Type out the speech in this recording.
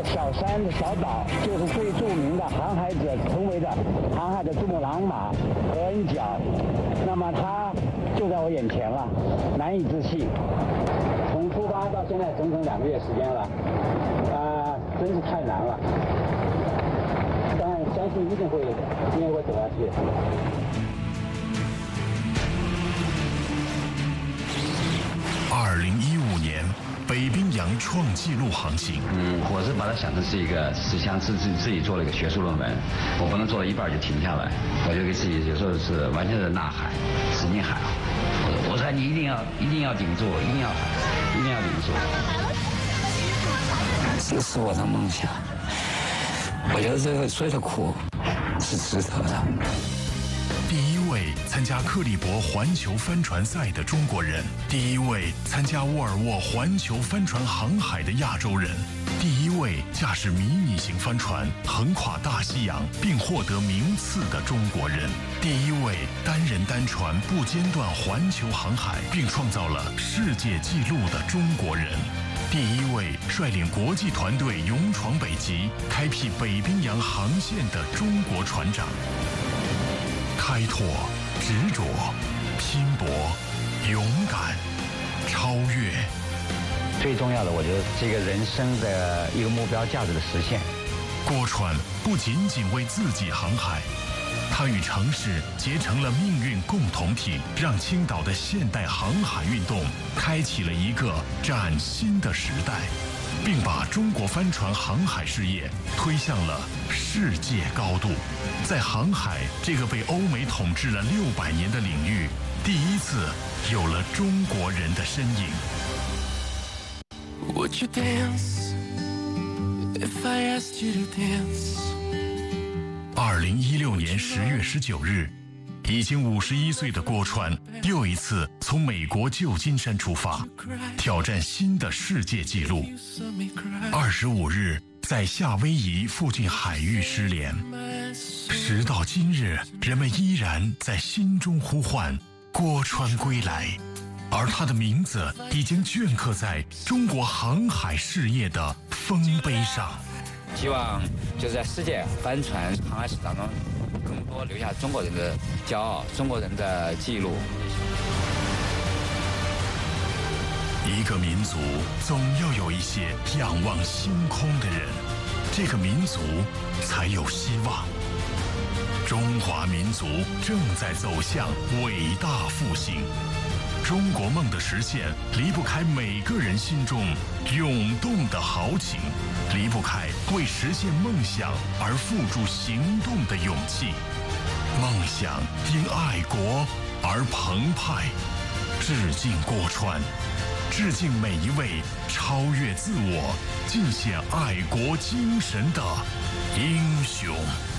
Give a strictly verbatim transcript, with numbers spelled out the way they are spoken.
小山的小岛，就是最著名的航海者称为的航海的珠穆朗玛和恩角。那么它就在我眼前了，难以置信。从出发到现在整整两个月时间了，啊、呃，真是太难了。但相信一定会，一定会走下去。 二零一五年，北冰洋创纪录航行。 嗯，我是把它想成是一个，是像自自自己做了一个学术论文，我不能做到一半就停下来，我就给自己有时候是完全是呐喊，使劲喊，我说你一定要一定要顶住，一定要喊，一定要顶住。 这是我的梦想，我觉得这个所有的苦是值得的。 第一位参加克利伯环球帆船赛的中国人，第一位参加沃尔沃环球帆船航海的亚洲人，第一位驾驶迷你型帆船横跨大西洋并获得名次的中国人，第一位单人单船不间断环球航海并创造了世界纪录的中国人，第一位率领国际团队勇闯北极开辟北冰洋航线的中国船长。开拓、执着、拼搏、勇敢、超越。 最重要的，我觉得这个人生的一个目标价值的实现。 郭川不仅仅为自己航海，他与城市结成了命运共同体，让青岛的现代航海运动开启了一个崭新的时代，并把中国帆船航海事业推向了世界高度。在航海这个被欧美统治了六百年的领域，第一次有了中国人的身影。 Would you dance if I asked you to dance? 二零一六年十月十九日，已经五十一岁的郭川又一次从美国旧金山出发，挑战新的世界纪录。二十五日，在夏威夷附近海域失联。时到今日，人们依然在心中呼唤郭川归来，而他的名字已经镌刻在中国航海事业的丰碑上。 希望就是在世界帆船航海史当中，更多留下中国人的骄傲，中国人的记录。 一个民族总要有一些仰望星空的人，这个民族才有希望。中华民族正在走向伟大复兴，中国梦的实现离不开每个人心中涌动的豪情，离不开为实现梦想而付诸行动的勇气。梦想因爱国而澎湃。致敬郭川，致敬每一位超越自我、尽显爱国精神的英雄。